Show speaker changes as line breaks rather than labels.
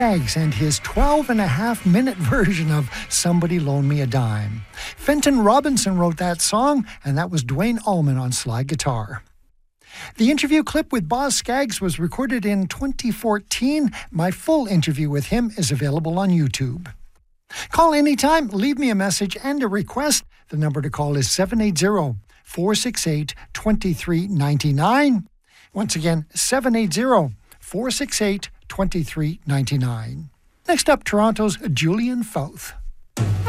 Skaggs and his 12.5-minute version of Somebody Loan Me a Dime. Fenton Robinson wrote that song, and that was Dwayne Allman on slide guitar. The interview clip with Boz Skaggs was recorded in 2014. My full interview with him is available on YouTube. Call anytime, leave me a message and a request. The number to call is 780-468-2399. Once again, 780-468-2399. Next up, Toronto's Julian Fouth.